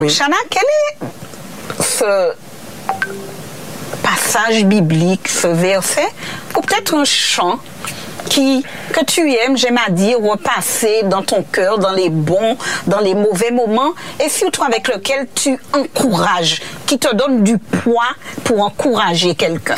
Oui. Chana, quel est ce passage biblique, ce verset, ou peut-être un chant que tu aimes, j'aime à dire, repasser dans ton cœur, dans les bons, dans les mauvais moments, et surtout avec lequel tu encourages, qui te donne du poids pour encourager quelqu'un?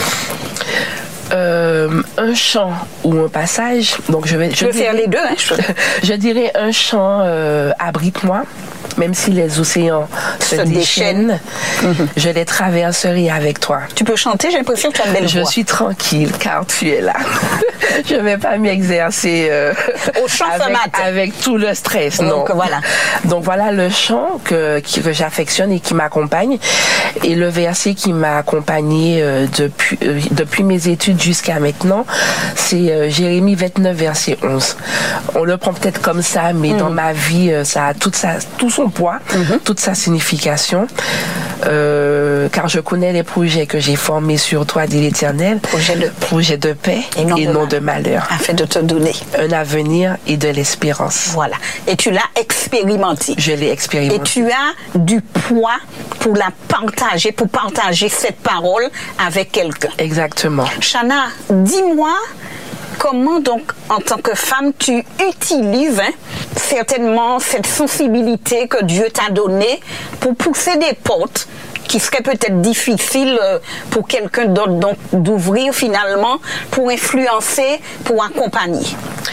Un chant ou un passage, donc je peux faire les deux, hein, je dirais un chant, abrite-moi. Même si les océans se déchaînent, je les traverserai avec toi. Tu peux chanter, j'ai l'impression que tu as une belle voix. Je suis tranquille car tu es là. Je ne vais pas m'exercer au chant avec tout le stress. Donc, non. Voilà. Donc voilà le chant que j'affectionne et qui m'accompagne. Et le verset qui m'a accompagné depuis mes études jusqu'à maintenant, c'est Jérémie 29, verset 11. On le prend peut-être comme ça, mais dans ma vie, ça a tout son poids, toute sa signification, car je connais les projets que j'ai formés sur toi, dit l'Éternel, projet de paix et non de malheur, afin de te donner un avenir et de l'espérance. Voilà. Et tu l'as expérimenté. Je l'ai expérimenté. Et tu as du poids pour partager cette parole avec quelqu'un. Exactement. Chana, dis-moi, comment donc, en tant que femme, tu utilises certainement cette sensibilité que Dieu t'a donnée pour pousser des portes qui seraient peut-être difficiles pour quelqu'un d'autre, donc d'ouvrir finalement, pour influencer, pour accompagner?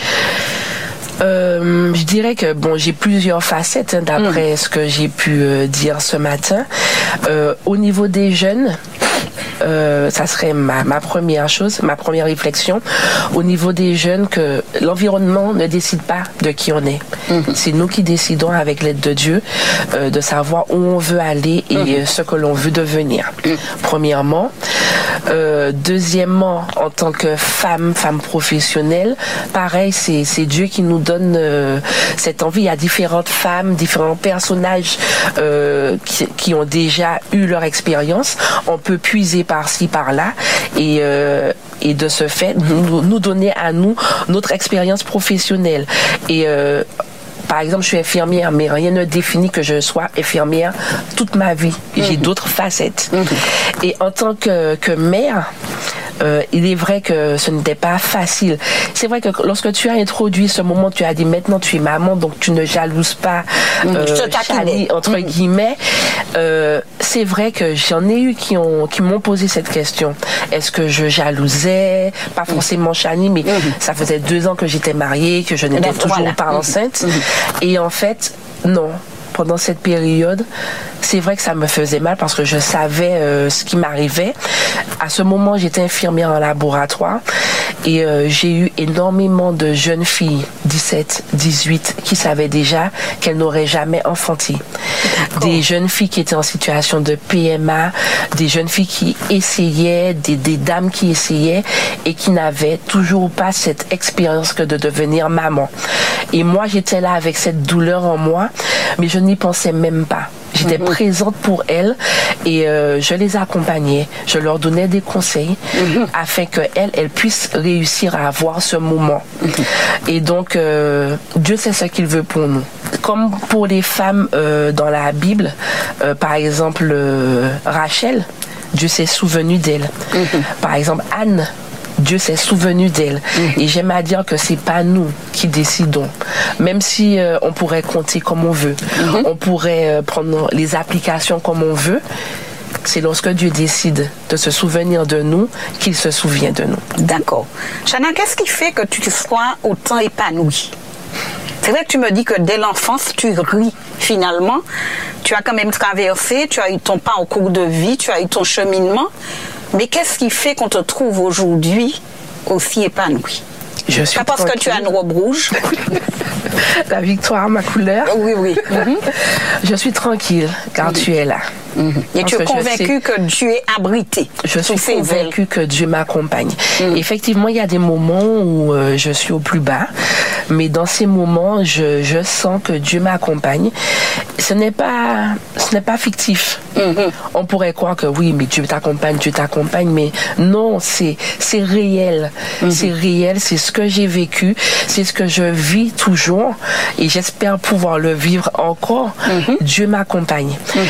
Je dirais que j'ai plusieurs facettes d'après ce que j'ai pu dire ce matin. Au niveau des jeunes, ça serait ma première chose, ma première réflexion. Au niveau des jeunes, que l'environnement ne décide pas de qui on est. C'est nous qui décidons avec l'aide de Dieu de savoir où on veut aller et ce que l'on veut devenir. Premièrement. Deuxièmement, en tant que femme professionnelle, pareil, c'est Dieu qui nous donne cette envie. Il y a différentes femmes, différents personnages qui ont déjà eu leur expérience. On peut puiser par-ci, par-là et de ce fait, nous donner à nous notre expérience professionnelle. Et par exemple, je suis infirmière, mais rien ne définit que je sois infirmière toute ma vie. J'ai d'autres facettes. Et en tant que mère, il est vrai que ce n'était pas facile. C'est vrai que lorsque tu as introduit ce moment, tu as dit maintenant tu es maman, donc tu ne jalouses pas Chani, entre guillemets. C'est vrai que j'en ai eu qui m'ont posé cette question. Est-ce que je jalousais? Pas forcément Chani, mais ça faisait 2 ans que j'étais mariée, que je n'étais toujours pas enceinte. Et en fait, non. Pendant cette période, c'est vrai que ça me faisait mal parce que je savais ce qui m'arrivait. À ce moment, j'étais infirmière en laboratoire et j'ai eu énormément de jeunes filles, 17, 18, qui savaient déjà qu'elles n'auraient jamais enfanté. Des jeunes filles qui étaient en situation de PMA, des jeunes filles qui essayaient, des dames qui essayaient et qui n'avaient toujours pas cette expérience que de devenir maman. Et moi, j'étais là avec cette douleur en moi, mais je n'y pensais même pas. J'étais présente pour elles et je les accompagnais. Je leur donnais des conseils afin qu'elles puissent réussir à avoir ce moment. Et donc, Dieu sait ce qu'il veut pour nous. Comme pour les femmes dans la Bible, par exemple Rachel, Dieu s'est souvenu d'elle. Par exemple Anne, Dieu s'est souvenu d'elle. Et j'aime à dire que c'est pas nous qui décidons. Même si on pourrait compter comme on veut, on pourrait prendre les applications comme on veut, c'est lorsque Dieu décide de se souvenir de nous qu'il se souvient de nous. D'accord. Chana, qu'est-ce qui fait que tu sois autant épanouie? C'est vrai que tu me dis que dès l'enfance, tu ris finalement. Tu as quand même traversé, tu as eu ton parcours de vie, tu as eu ton cheminement. Mais qu'est-ce qui fait qu'on te trouve aujourd'hui aussi épanoui? Je suis pas parce que tu as une robe rouge. La victoire, ma couleur. Oui. Je suis tranquille car tu es là. Et tu es convaincu que Dieu est abrité. Je suis convaincue que Dieu m'accompagne. Effectivement, il y a des moments où je suis au plus bas, mais dans ces moments, je sens que Dieu m'accompagne. Ce n'est pas fictif. On pourrait croire que oui, mais Dieu t'accompagne, mais non, c'est réel. C'est réel, c'est ce que j'ai vécu, c'est ce que je vis toujours, et j'espère pouvoir le vivre encore. Dieu m'accompagne.